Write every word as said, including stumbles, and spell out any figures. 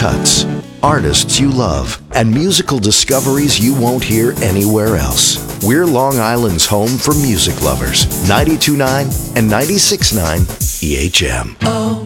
cuts, artists you love, and musical discoveries you won't hear anywhere else. We're Long Island's home for music lovers. ninety-two point nine and ninety-six point nine E H M. Oh.